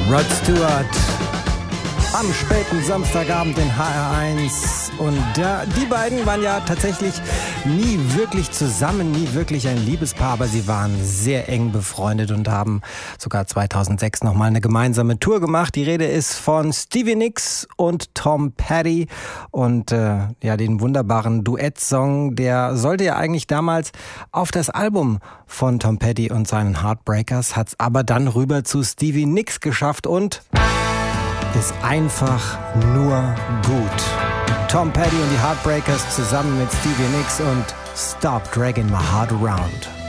Rod Stewart am späten Samstagabend in HR1. Und die beiden waren ja tatsächlich nie wirklich zusammen, nie wirklich ein Liebespaar, aber sie waren sehr eng befreundet und haben sogar 2006 nochmal eine gemeinsame Tour gemacht. Die Rede ist von Stevie Nicks und Tom Petty und den wunderbaren Duettsong, der sollte ja eigentlich damals auf das Album von Tom Petty und seinen Heartbreakers, hat's aber dann rüber zu Stevie Nicks geschafft und ist einfach nur gut. Tom Petty und die Heartbreakers zusammen mit Stevie Nicks und Stop Dragging My Heart Around.